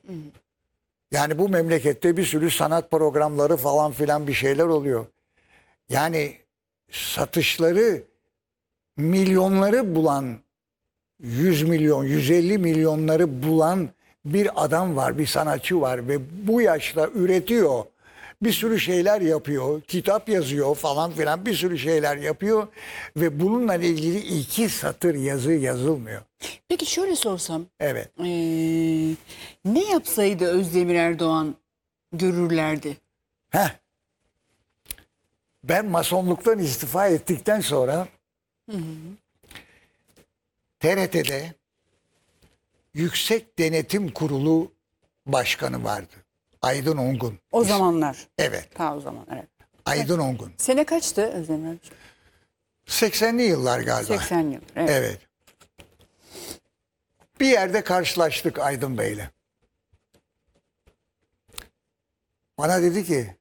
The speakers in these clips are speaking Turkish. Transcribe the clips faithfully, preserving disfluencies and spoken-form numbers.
Hı. Yani bu memlekette bir sürü sanat programları falan filan bir şeyler oluyor. Yani satışları milyonları bulan, yüz milyon, yüz elli milyonları bulan bir adam var, bir sanatçı var ve bu yaşta üretiyor. Bir sürü şeyler yapıyor, kitap yazıyor falan filan, bir sürü şeyler yapıyor ve bununla ilgili iki satır yazı yazılmıyor. Peki şöyle sorsam, Evet. ee, ne yapsaydı Özdemir Erdoğan görürlerdi? Heh. Ben masonluktan istifa ettikten sonra Hı hı. T R T'de Yüksek Denetim Kurulu Başkanı vardı. Aydın Ongun. O zamanlar. Evet. Ta o zaman, evet. Aydın Ongun. Sene kaçtı Özdemir Erdoğan? seksenli yıllar galiba. seksen yıl. Evet. Evet. Bir yerde karşılaştık Aydın Bey'le. Bana dedi ki,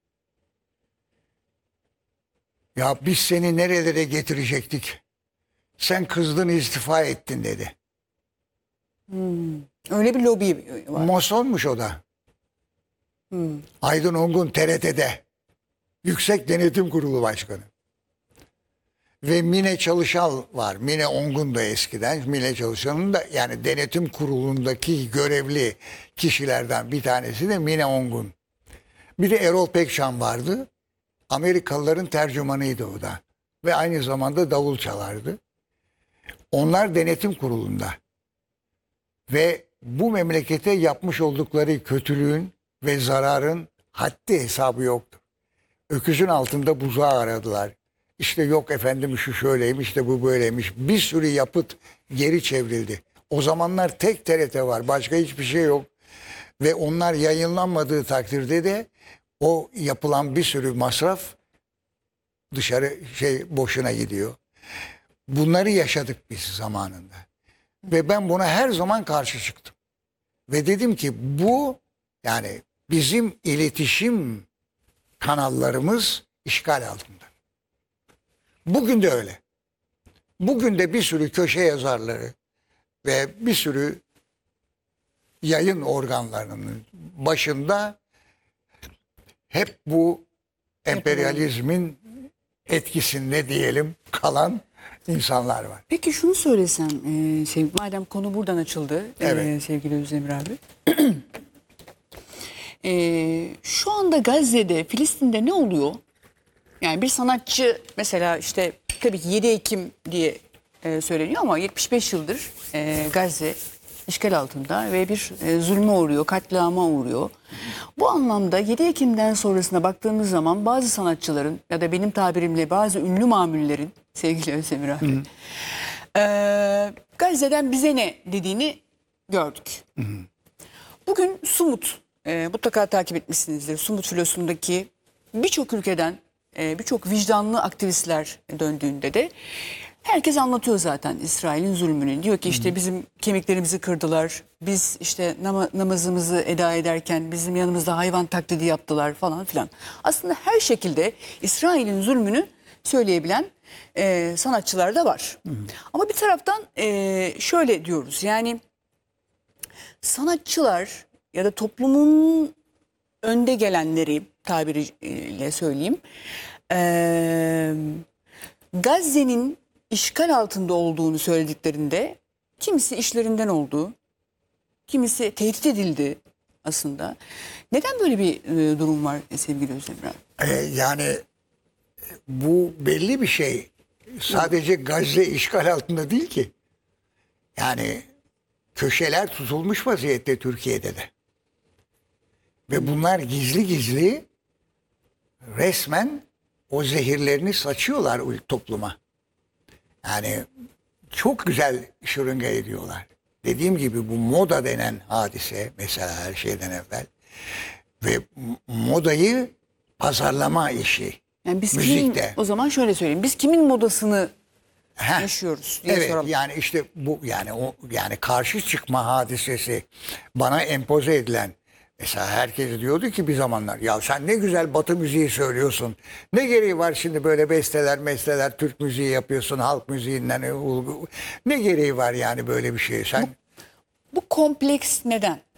ya biz seni nerelere getirecektik? Sen kızdın, istifa ettin dedi. Hmm. Öyle bir lobi var. Masonmuş o da. Hmm. Aydın Ongun T R T'de. Yüksek Denetim Kurulu Başkanı. Ve Mine Çalışal var. Mine Ongun da eskiden. Mine Çalışal'ın da yani denetim kurulundaki görevli kişilerden bir tanesi de Mine Ongun. Bir de Erol Pekşan vardı. Amerikalıların tercümanıydı o da. Ve aynı zamanda davul çalardı. Onlar denetim kurulunda. Ve bu memlekete yapmış oldukları kötülüğün ve zararın haddi hesabı yoktu. Öküzün altında buzağı aradılar. İşte yok efendim şu şöyleymiş, işte bu böyleymiş. Bir sürü yapıt geri çevrildi. O zamanlar tek T R T var, başka hiçbir şey yok. Ve onlar yayınlanmadığı takdirde de o yapılan bir sürü masraf dışarı şey boşuna gidiyor. Bunları yaşadık biz zamanında. Ve ben buna her zaman karşı çıktım. Ve dedim ki bu yani bizim iletişim kanallarımız işgal altında. Bugün de öyle. Bugün de bir sürü köşe yazarları ve bir sürü yayın organlarının başında hep bu emperyalizmin etkisinde diyelim kalan insanlar var. Peki şunu söylesem, e, şey, madem konu buradan açıldı, Evet. e, sevgili Özdemir abi. e, şu anda Gazze'de, Filistin'de ne oluyor? Yani bir sanatçı mesela işte tabii ki yedi Ekim diye e, söyleniyor ama yetmiş beş yıldır e, Gazze işgal altında ve bir e, zulme uğruyor, katliama uğruyor. Bu anlamda yedi Ekim'den sonrasına baktığımız zaman bazı sanatçıların ya da benim tabirimle bazı ünlü mamullerin, sevgili Özdemir abi, e, Gazze'den bize ne dediğini gördük. Hı hı. Bugün Sumut, e, mutlaka takip etmişsinizdir. Sumut filosundaki birçok ülkeden e, birçok vicdanlı aktivistler döndüğünde de herkes anlatıyor zaten İsrail'in zulmünü. Diyor ki işte bizim kemiklerimizi kırdılar. Biz işte nama, namazımızı eda ederken bizim yanımızda hayvan taklidi yaptılar falan filan. Aslında her şekilde İsrail'in zulmünü söyleyebilen e, sanatçılar da var. Hı hı. Ama bir taraftan e, şöyle diyoruz yani sanatçılar ya da toplumun önde gelenleri tabiriyle söyleyeyim. Ee, Gazze'nin işgal altında olduğunu söylediklerinde kimisi işlerinden oldu, kimisi tehdit edildi aslında. Neden böyle bir e, durum var sevgili Özdemir abi? Ee, yani bu belli bir şey. Sadece Gazze işgal altında değil ki. Yani köşeler tutulmuş vaziyette Türkiye'de de. Ve bunlar gizli gizli resmen o zehirlerini saçıyorlar topluma. Yani çok güzel şırınga ediyorlar. Dediğim gibi bu moda denen hadise mesela her şeyden evvel ve modayı pazarlama işi. Yani biz müzikte. kimin, o zaman şöyle söyleyeyim. Biz kimin modasını Heh, yaşıyoruz diye evet, soralım. yani işte bu yani o yani karşı çıkma hadisesi bana empoze edilen. Mesela herkes diyordu ki bir zamanlar ya sen ne güzel Batı müziği söylüyorsun. Ne gereği var şimdi böyle besteler mesleler Türk müziği yapıyorsun halk müziğinden. Ne gereği var yani böyle bir şey sen? Bu, bu kompleks neden?